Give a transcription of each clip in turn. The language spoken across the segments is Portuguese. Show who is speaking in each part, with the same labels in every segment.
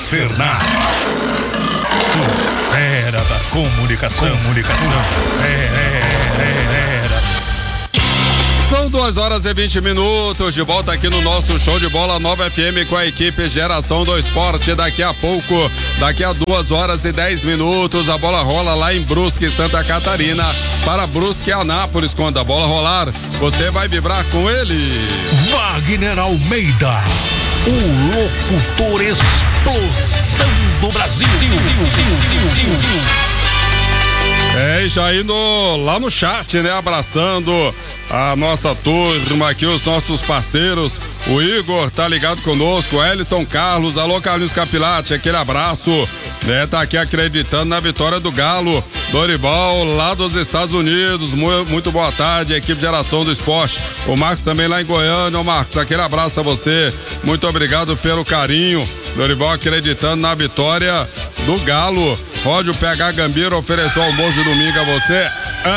Speaker 1: Fernandes, o fera da comunicação.
Speaker 2: São 2h20, de volta aqui no nosso show de bola Nova FM com a equipe Geração do Esporte. Daqui a 2h10, a bola rola lá em Brusque, Santa Catarina, para Brusque e Anápolis. Quando a bola rolar, você vai vibrar com ele,
Speaker 1: Wagner Almeida, o locutor explosão do Brasil.
Speaker 2: E já indo lá no chat, né? Abraçando a nossa turma aqui, os nossos parceiros. O Igor tá ligado conosco, o Eliton Carlos, alô Carlinhos Capilati, aquele abraço, né? Tá aqui acreditando na vitória do Galo. Dorival, lá dos Estados Unidos, muito boa tarde, equipe Geração do Esporte. O Marcos também lá em Goiânia. Ô Marcos, aquele abraço a você, muito obrigado pelo carinho. Dorival acreditando na vitória do Galo. Ródio PH Gambira ofereceu almoço de domingo a você.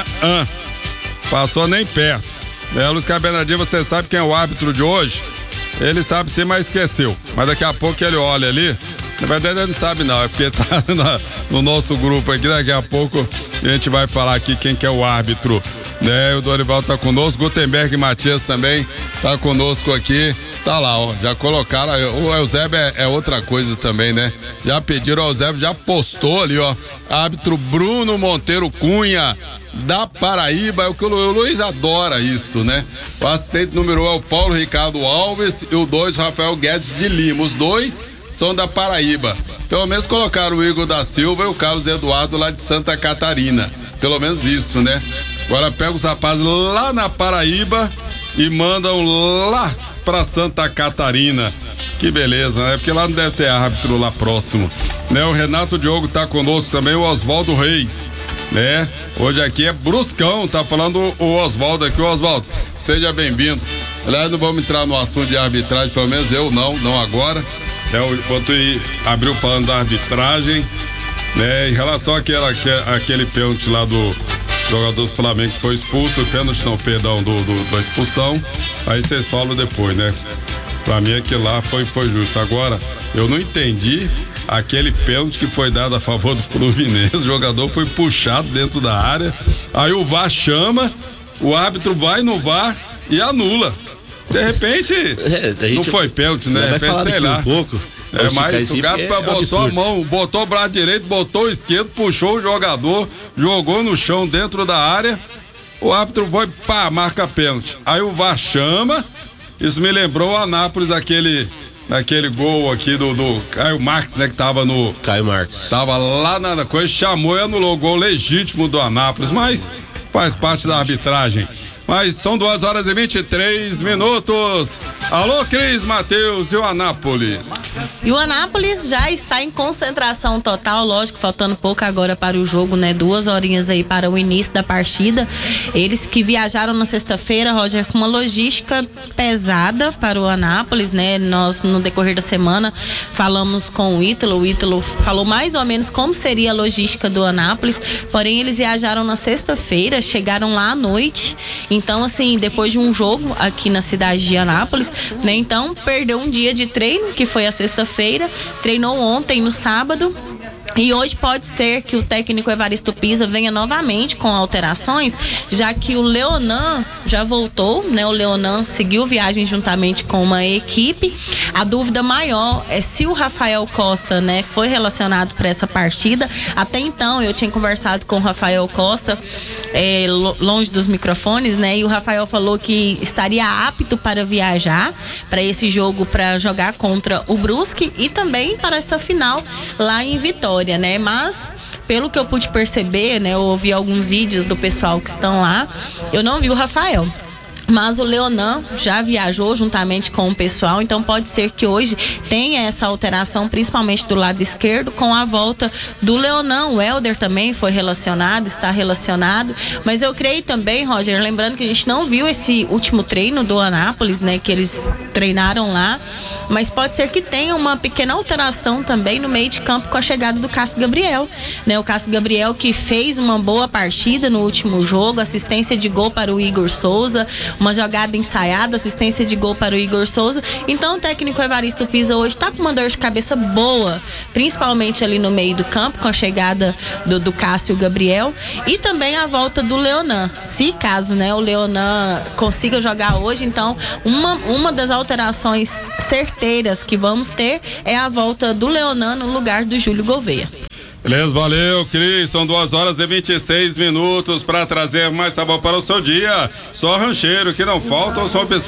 Speaker 2: Passou nem perto. Luiz Cabenadinho, você sabe quem é o árbitro de hoje? Ele sabe sim, mas esqueceu. Mas daqui a pouco ele olha ali. Na verdade ele não sabe não, é porque tá no nosso grupo aqui. Daqui a pouco a gente vai falar aqui quem que é o árbitro, né? O Dorival tá conosco, Gutenberg e Matias também tá conosco aqui. Tá lá, ó, já colocaram, o Eusébio é outra coisa também, né? Já pediram, o Eusébio já postou ali, ó, árbitro Bruno Monteiro Cunha, da Paraíba. O Luiz adora isso, né? O assistente número 1 é o Paulo Ricardo Alves e o 2, Rafael Guedes de Lima. Os dois são da Paraíba. Pelo menos colocaram o Igor da Silva e o Carlos Eduardo lá de Santa Catarina. Pelo menos isso, né? Agora pega os rapazes lá na Paraíba e mandam lá pra Santa Catarina. Que beleza, né? Porque lá não deve ter árbitro lá próximo, né? O Renato Diogo tá conosco também, o Oswaldo Reis, né? Hoje aqui é Bruscão, tá falando o Oswaldo aqui. Oswaldo, seja bem-vindo. Aliás, não vamos entrar no assunto de arbitragem, pelo menos eu não agora. Enquanto abriu falando da arbitragem, né? Em relação àquele pênalti lá do jogador do Flamengo que foi expulso, pênalti não, perdão, da expulsão, aí vocês falam depois, né? Pra mim aquilo lá foi justo. Agora, eu não entendi aquele pênalti que foi dado a favor do Fluminense. O jogador foi puxado dentro da área, aí o VAR chama, o árbitro vai no VAR e anula. De repente, não foi pênalti, né?
Speaker 3: Vai falar sei lá. Um pouco.
Speaker 2: Mas o cara botou a mão, botou o braço direito, botou o esquerdo, puxou o jogador, jogou no chão dentro da área. O árbitro foi, marca pênalti. Aí o VAR chama. Isso me lembrou o Anápolis, naquele gol aqui do Caio Marques, né? Que tava no.
Speaker 3: Caio Marques.
Speaker 2: Tava lá na coisa, chamou e anulou o gol legítimo do Anápolis, mas faz parte da arbitragem. Mas são 2h23. Alô, Cris, Matheus e o Anápolis.
Speaker 4: E o Anápolis já está em concentração total, lógico, faltando pouco agora para o jogo, né? 2 horinhas aí para o início da partida. Eles que viajaram na sexta-feira, Roger, com uma logística pesada para o Anápolis, né? Nós, no decorrer da semana, falamos com o Ítalo falou mais ou menos como seria a logística do Anápolis, porém eles viajaram na sexta-feira, chegaram lá à noite. Então, assim, depois de um jogo aqui na cidade de Anápolis, né? Então, perdeu um dia de treino, que foi a sexta-feira, treinou ontem, no sábado. E hoje pode ser que o técnico Evaristo Pisa venha novamente com alterações, já que o Leonan já voltou, né? O Leonan seguiu viagem juntamente com uma equipe. A dúvida maior é se o Rafael Costa, né, foi relacionado para essa partida. Até então eu tinha conversado com o Rafael Costa, longe dos microfones, né? E o Rafael falou que estaria apto para viajar para esse jogo, para jogar contra o Brusque e também para essa final lá em Vitória, né? Mas pelo que eu pude perceber, né, eu ouvi alguns vídeos do pessoal que estão lá, eu não vi o Rafael. Mas o Leonan já viajou juntamente com o pessoal, então pode ser que hoje tenha essa alteração, principalmente do lado esquerdo, com a volta do Leonan. O Helder também foi relacionado, está relacionado, mas eu creio também, Roger, lembrando que a gente não viu esse último treino do Anápolis, né, que eles treinaram lá, mas pode ser que tenha uma pequena alteração também no meio de campo com a chegada do Cássio Gabriel, né, o Cássio Gabriel que fez uma boa partida no último jogo, assistência de gol para o Igor Souza. uma jogada ensaiada, assistência de gol para o Igor Souza. Então o técnico Evaristo Pisa hoje está com uma dor de cabeça boa, principalmente ali no meio do campo, com a chegada do Cássio Gabriel e também a volta do Leonan. Se caso, né, o Leonan consiga jogar hoje, então uma das alterações certeiras que vamos ter é a volta do Leonan no lugar do Júlio Gouveia.
Speaker 2: Beleza, valeu, Cris. São 2h26 para trazer mais sabor para o seu dia. Só rancheiro que não falta, ou só uma pessoa